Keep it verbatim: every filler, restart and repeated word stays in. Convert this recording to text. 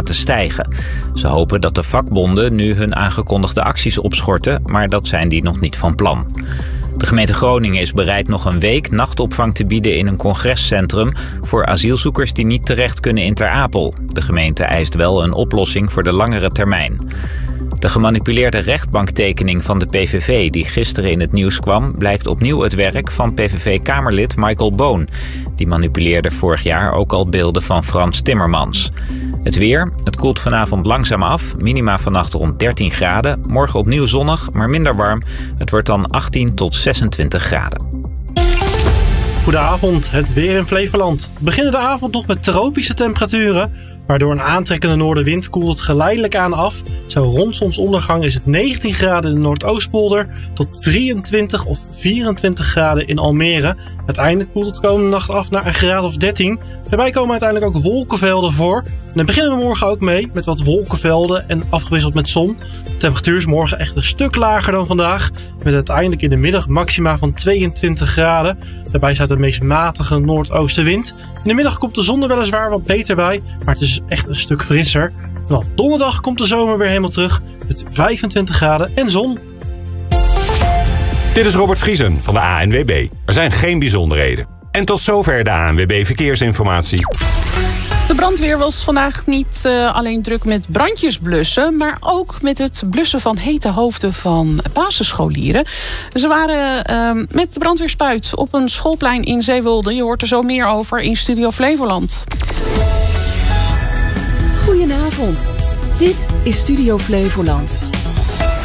laten stijgen. Ze hopen dat de vakbonden nu hun aangekondigde acties opschorten, maar dat zijn die nog niet van plan. De gemeente Groningen is bereid nog een week nachtopvang te bieden in een congrescentrum voor asielzoekers die niet terecht kunnen in Ter Apel. De gemeente eist wel een oplossing voor de langere termijn. De gemanipuleerde rechtbanktekening van de P V V die gisteren in het nieuws kwam, blijkt opnieuw het werk van P V V-Kamerlid Michael Boon. Die manipuleerde vorig jaar ook al beelden van Frans Timmermans. Het weer, het koelt vanavond langzaam af, minima vannacht rond dertien graden. Morgen opnieuw zonnig, maar minder warm. Het wordt dan achttien tot zesentwintig graden. Goedenavond, het weer in Flevoland. We beginnen de avond nog met tropische temperaturen, maar door een aantrekkende noordenwind koelt het geleidelijk aan af. Zo rond zonsondergang is het negentien graden in de Noordoostpolder tot drieëntwintig of vierentwintig graden in Almere. Uiteindelijk koelt het komende nacht af naar een graad of dertien. Daarbij komen uiteindelijk ook wolkenvelden voor. En dan beginnen we morgen ook mee met wat wolkenvelden en afgewisseld met zon. De temperatuur is morgen echt een stuk lager dan vandaag, met uiteindelijk in de middag maxima van tweeëntwintig graden. Daarbij staat een meest matige noordoostenwind. In de middag komt de zon er weliswaar wat beter bij, maar het is echt een stuk frisser. Vanaf donderdag komt de zomer weer helemaal terug met vijfentwintig graden en zon. Dit is Robert Vriesen van de A N W B. Er zijn geen bijzonderheden. En tot zover de A N W B Verkeersinformatie. De brandweer was vandaag niet uh, alleen druk met brandjes blussen, maar ook met het blussen van hete hoofden van basisscholieren. Ze waren uh, met de brandweerspuit op een schoolplein in Zeewolde. Je hoort er zo meer over in Studio Flevoland. Goedenavond. Dit is Studio Flevoland.